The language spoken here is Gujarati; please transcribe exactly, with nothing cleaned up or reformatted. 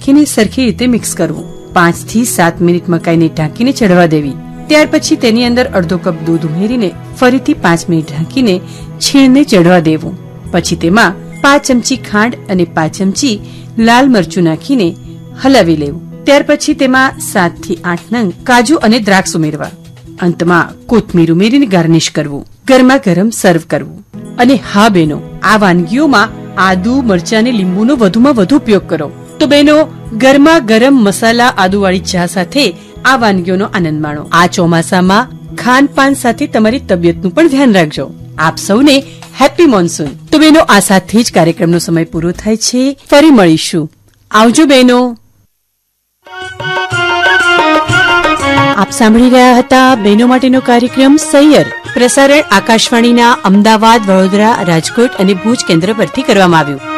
નાખીને સરખી રીતે મિક્સ કરવું. પાંચ થી સાત મિનિટ મકાઈને ઢાંકીને ચડવા દેવી. ત્યાર પછી તેની અંદર અડધો કપ દૂધ ઉમેરીને ફરીથી પાંચ મિનિટ ઢાંકીને છીણને ચડવા દેવું. પછી તેમાં પાંચ ચમચી ખાંડ અને પાંચ ચમચી લાલ મરચું નાખીને હલાવી લેવું. ત્યાર પછી તેમાં સાત થી આઠ નંગ કાજુ અને દ્રાક્ષ ઉમેરવા. અંતમાં કોથમીર ઉમેરીને ગાર્નિશ કરવું. ગરમા ગરમ સર્વ કરવું. અને હા બહેનો, આ વાનગીઓમાં આદુ, મરચાં અને લીંબુનો વધુમાં વધુ ઉપયોગ કરો. તો બહેનો, ગરમા ગરમ મસાલા આદુવાળી ચા સાથે આ વાનગીઓનો આનંદ માણો. આ ચોમાસામાં ખાનપાન સાથે તમારી તબિયતનું પણ ધ્યાન રાખજો. આપ સૌને હેપી મોન્સૂન. તો બહેનો, આ સાથે જ કાર્યક્રમનો સમય પૂરો થાય છે. ફરી મળીશું. આવજો બહેનો. આપ સાંભળી રહ્યા હતા બહેનો માટેનો કાર્યક્રમ સૈયર. પ્રસારણ આકાશવાણીના અમદાવાદ, વડોદરા, રાજકોટ અને ભુજ કેન્દ્ર પરથી કરવામાં આવ્યું.